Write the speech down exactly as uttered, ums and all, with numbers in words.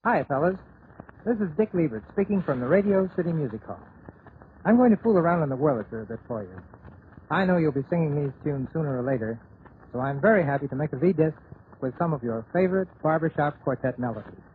Hi, fellas. This is Dick Liebert speaking from the Radio City Music Hall. I'm going to fool around on the Wurlitzer a bit for you. I know you'll be singing these tunes sooner or later, so I'm very happy to make a V-disc with some of your favorite barbershop quartet melodies.